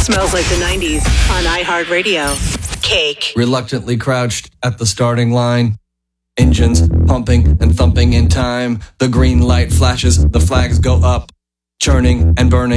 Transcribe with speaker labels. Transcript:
Speaker 1: Smells like the 90s on iHeartRadio. Cake.
Speaker 2: Reluctantly crouched at the starting line. Engines pumping and thumping in time. The green light flashes, the flags go up. Churning and burning.